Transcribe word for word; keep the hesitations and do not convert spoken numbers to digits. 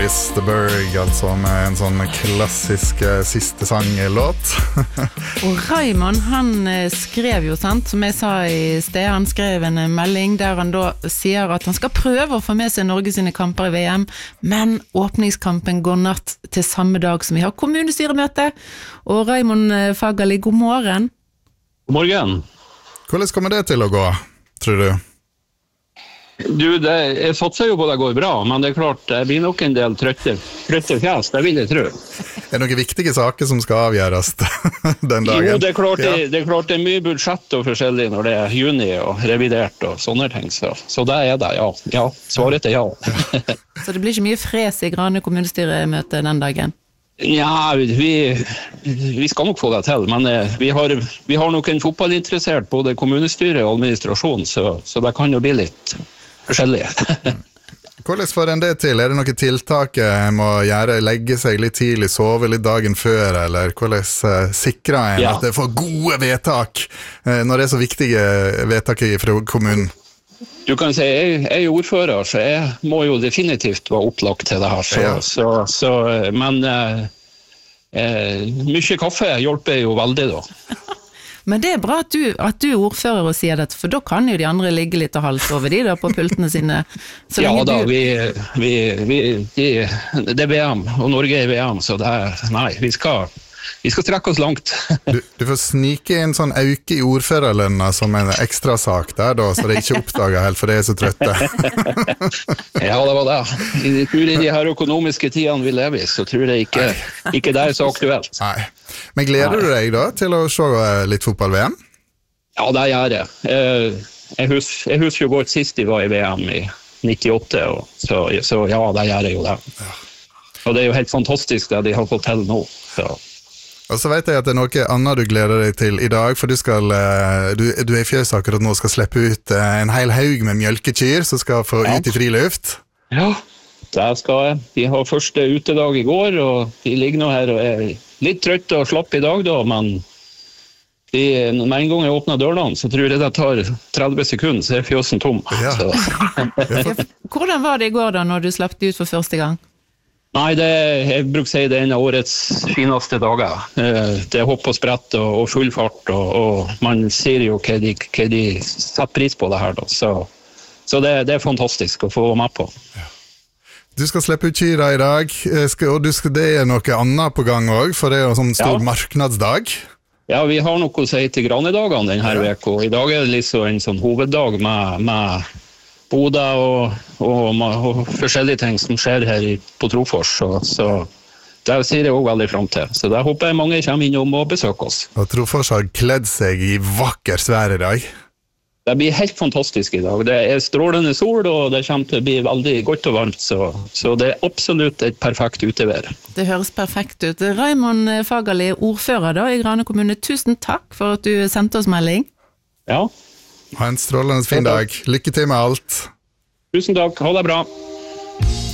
Berg, altså med en sånn klassisk siste sang-låt. Og Raymond, han skrev jo, sant, som jeg sa i sted, han skrev en melding der han da sier at han skal prøve å få med seg Norge sine kamper i V M, men åpningskampen går natt til samme dag som vi har kommunestyremøte. Og Raymond Fagerli, god morgen. God morgen. Hvordan kommer det til å gå, tror du? Du, det, jeg satser jo på det går bra, men det er klart, det blir nok en del trøtte, trøtte fjes, det vil jeg tro. Er det noen viktige saker som skal avgjøres den dagen? Jo, det er klart, ja. det, det er klart det er mye budsjett og forskjellig når det er juni og revidert og sånne ting, så, så det er det, ja. Ja, svaret er ja. Så det blir ikke mye fres i Grane kommunestyremøte den dagen? Ja, vi, vi skal nok få det til, men vi har, vi har nok en fotballinteressert både kommunestyre og administrasjon, så, så det kan jo bli litt forskjellig. Hvordan får en det til? Er det noen tiltak en må gjøre? Legge seg litt tidlig, sove litt dagen før, eller hvordan sikrer en Ja. at det får gode vedtak når det er så viktige vedtak fra kommunen? Du kan si, jeg, jeg er ordfører, så jeg må jo definitivt være opplagt til det her. Så, Ja. så, så, men eh, eh, mye kaffe hjelper jo veldig da. Men det er bra at du, at du er ordfører og sier dette, for da kan jo de andre ligge litt og halsove de da på pultene sine. Så Ja lenge da, du... vi, vi, vi, de, det er V M, og Norge er V M, så det er, nei, vi skal, vi skal strekke oss langt. Du, du får snike en sånn auke i ordførerlønna som en ekstra sak der da, så det er ikke oppdaget helt, for det er så trøtte. Ja, det var det. Jeg tror i de her økonomiske tidene vi lever i, så tror jeg ikke, ikke det er så aktuelt. Nei. Men gleder du deg da til å se litt fotball-V M? Ja, det gjør jeg. Eh, Jeg husker, jeg husker jo godt sist de var i V M i nittiåtte, og så, så ja, det gjør jeg jo det. Og det er jo helt fantastisk det de har fått til nå. Så. Og så vet jeg at det er noe annet du gleder deg til i dag, for du, skal, du, du er i fjøs akkurat nå og skal slippe ut en hel haug med mjølkekyr som skal få Ja. ut i friluft. Ja, det skal jeg. De har første utedag i går, og de ligger nå her og er litt trøtte og slapp i dag da, men de, med en gang jeg åpner dørene, så tror jeg det tar tretti sekunder, så er fjøsen tom. Ja. Så. Hvordan var det i går da, når du slapp det ut for første gang? Nei, det, jeg bruker å si det er en av årets fineste dager. Eh, Det er hopp og sprett og, og full fart, og, og man ser jo hva de, hva de setter pris på det her da. Så, så det, det er fantastisk å få være med på. Du skal slippe ut kyra i dag, eh, skal, og du skal, det er noe annet på gang også, for det er jo en sånn stor Ja. marknadsdag. Ja, vi har noe å si til Granedagene denne Ja. veka, og i dag er det liksom en sånn hoveddag med, med Bodø og, og, og forskjellige ting som skjer her i, på Trofors, så, så det ser jeg også veldig frem til. Så det håper jeg mange kommer innom og besøker oss. Og Trofors har kledd seg i vakker svær i dag. Det blir helt fantastisk i dag. Det er strålende sol, og det kommer til å bli veldig godt og varmt, så, så det er absolutt et perfekt utevær. Det høres perfekt ut. Raymond Fagerli, ordfører da i Grane kommune, tusen takk for at du sendte oss melding. Ja, Ha en strålende fin dag. Lykke til med alt. tusen takk. Ha det bra.